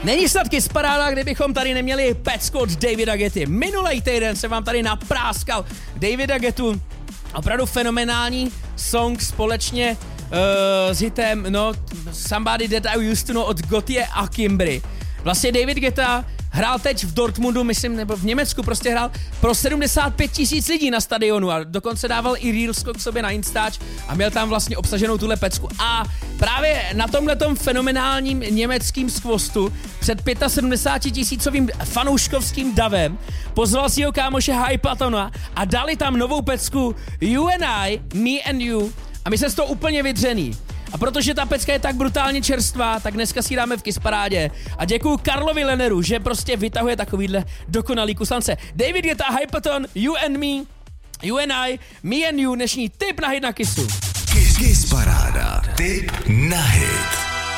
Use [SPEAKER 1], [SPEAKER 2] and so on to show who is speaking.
[SPEAKER 1] Není snad paráda, kdybychom tady neměli pecku od Davida Guetty. Minulej týden se vám tady napráskal Davida Guettu. Opravdu fenomenální song společně s hitem Somebody That I Used To Know od Gotye a Kimbry. Vlastně David Guetta hrál teď v Dortmundu, myslím, nebo v Německu, prostě hrál pro 75 000 lidí na stadionu a dokonce dával i reels k sobě na Instač a měl tam vlastně obsaženou tuhle pecku. A právě na tomhletom fenomenálním německým skvostu před 75 000 fanouškovským davem pozval svýho kámoše Hypatona a dali tam novou pecku You and I, Me and You a my jsme z toho úplně vydřený. A protože ta pecka je tak brutálně čerstvá, tak dneska si dáme v Kiss Parádě. A děkuju Karlovi Lenneru, že prostě vytahuje takovýhle dokonalý kusance. David Guetta, Hypaton, You and Me, You and I, Me and You, dnešní tip na hit na Kissu.
[SPEAKER 2] Kiss Paráda, tip na hit.